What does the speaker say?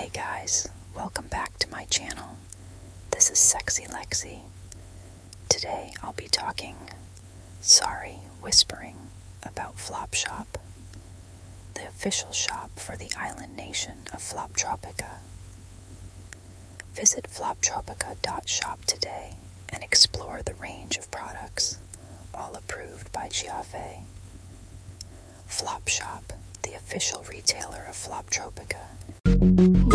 Hey guys, welcome back to my channel. This is Sexy Lexi. Today I'll be whispering about Flopshop, the official shop for the island nation of Floptropica. Visit floptropica.shop today and explore the range of products, all approved by Giave. Flopshop, the official retailer of Floptropica.